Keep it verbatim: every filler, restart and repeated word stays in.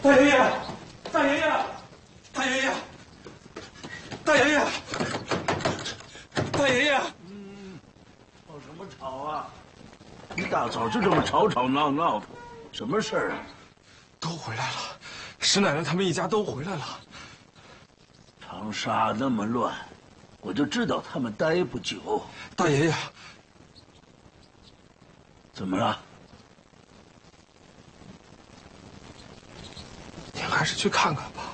大爷爷，大爷爷，大爷爷，大爷爷，大爷爷。 嗯，吵什么吵啊？一大早就这么吵吵闹闹的，什么事儿啊？ 都回来了，石奶奶他们一家都回来了。 长沙那么乱，我就知道他们待不久。 大爷爷， 怎么了？ 您还是去看看吧。